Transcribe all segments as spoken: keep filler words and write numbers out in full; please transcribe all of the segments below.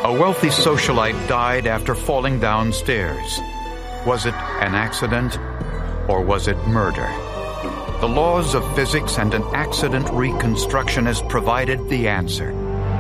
A wealthy socialite died after falling downstairs. Was it an accident or was it murder? The laws of physics and an accident reconstructionist provided the answer.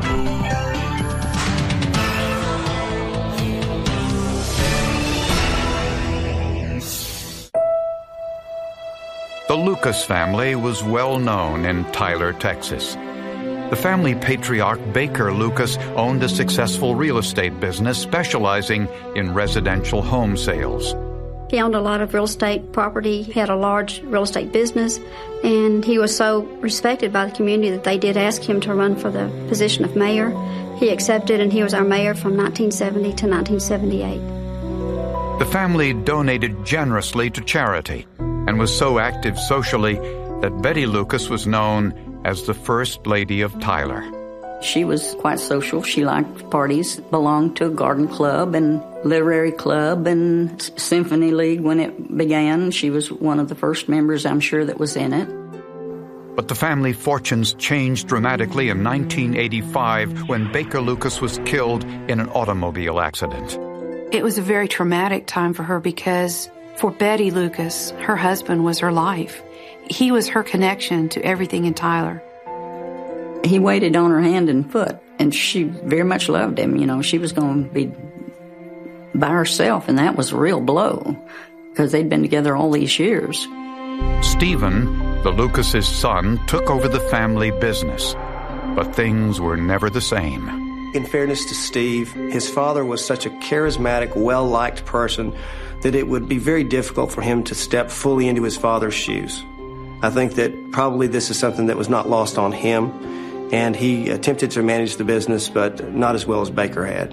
The Lucas family was well known in Tyler, Texas. The family patriarch Baker Lucas owned a successful real estate business specializing in residential home sales. He owned a lot of real estate property, had a large real estate business, and he was so respected by the community that they did ask him to run for the position of mayor. He accepted, and he was our mayor from nineteen seventy to nineteen seventy-eight. The family donated generously to charity and was so active socially that Betty Lucas was known as the First Lady of Tyler. She was quite social. She liked parties, belonged to a garden club and literary club and symphony league when it began. She was one of the first members, I'm sure, that was in it. But the family fortunes changed dramatically in nineteen eighty-five when Baker Lucas was killed in an automobile accident. It was a very traumatic time for her because for Betty Lucas, her husband was her life. He was her connection to everything in Tyler. He waited on her hand and foot, and she very much loved him. You know, she was going to be by herself, and that was a real blow because they'd been together all these years. Stephen, the Lucas' son, took over the family business, but things were never the same. In fairness to Steve, his father was such a charismatic, well-liked person that it would be very difficult for him to step fully into his father's shoes. I think that probably this is something that was not lost on him, and he attempted to manage the business, but not as well as Baker had.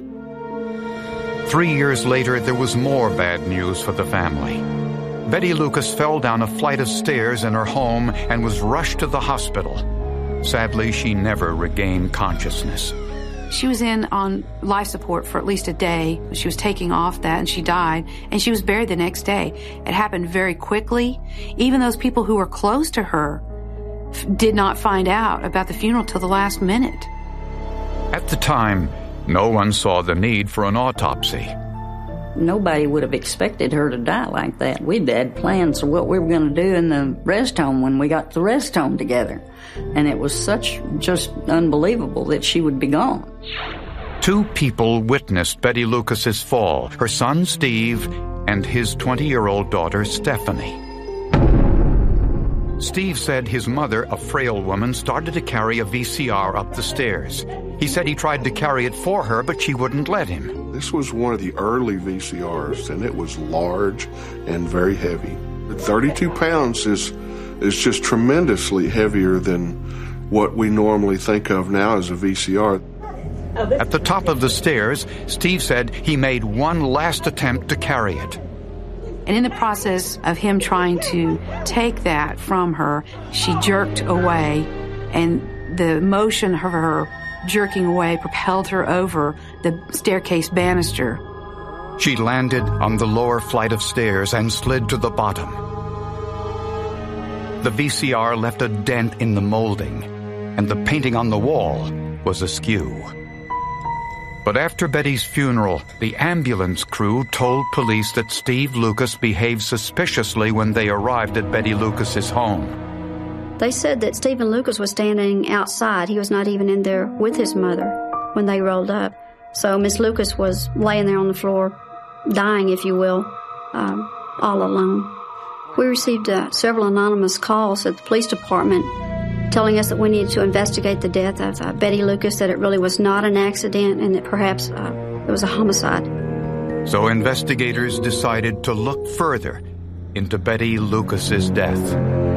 Three years later, there was more bad news for the family. Betty Lucas fell down a flight of stairs in her home and was rushed to the hospital. Sadly, she never regained consciousness. She was in on life support for at least a day. She was taking off that, and she died, and she was buried the next day. It happened very quickly. Even those people who were close to her f- did not find out about the funeral till the last minute. At the time, no one saw the need for an autopsy. Nobody would have expected her to die like that. We'd had plans of what we were going to do in the rest home when we got to the rest home together. And it was such just unbelievable that she would be gone. Two people witnessed Betty Lucas's fall, her son Steve and his twenty-year-old daughter Stephanie. Steve said his mother, a frail woman, started to carry a V C R up the stairs. He said he tried to carry it for her, but she wouldn't let him. This was one of the early V C Rs, and it was large and very heavy. thirty-two pounds is is just tremendously heavier than what we normally think of now as a V C R. At the top of the stairs, Steve said he made one last attempt to carry it. And in the process of him trying to take that from her, she jerked away, and the motion of her jerking away propelled her over the staircase banister. She landed on the lower flight of stairs and slid to the bottom. The V C R left a dent in the molding, and the painting on the wall was askew. But after Betty's funeral, the ambulance crew told police that Steve Lucas behaved suspiciously when they arrived at Betty Lucas's home. They said that Stephen Lucas was standing outside. He was not even in there with his mother when they rolled up. So Miss Lucas was laying there on the floor, dying, if you will, um, all alone. We received uh, several anonymous calls at the police department telling us that we needed to investigate the death of uh, Betty Lucas, that it really was not an accident and that perhaps uh, it was a homicide. So investigators decided to look further into Betty Lucas's death.